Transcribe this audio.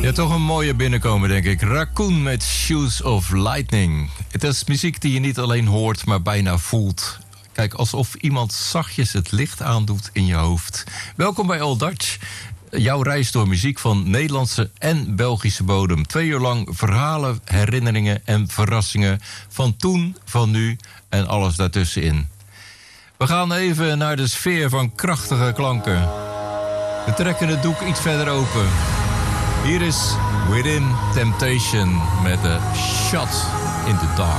Ja, toch een mooie binnenkomen, denk ik. Raccoon met Shoes of Lightning. Het is muziek die je niet alleen hoort, maar bijna voelt. Kijk, alsof iemand zachtjes het licht aandoet in je hoofd. Welkom bij All Dutch. Jouw reis door muziek van Nederlandse en Belgische bodem. 2 uur lang verhalen, herinneringen en verrassingen van toen, van nu en alles daartussenin. We gaan even naar de sfeer van krachtige klanken. We trekken het doek iets verder open. Hier is Within Temptation met de Shot in the Dark.